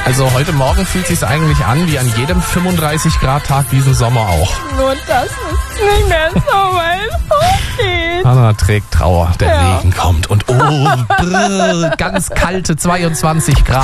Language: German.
Also heute Morgen fühlt es sich eigentlich an wie an jedem 35-Grad-Tag diesen Sommer auch. Nur dass es nicht mehr so weit hochgeht. Anna trägt Trauer, der Regen kommt und ganz kalte 22 Grad.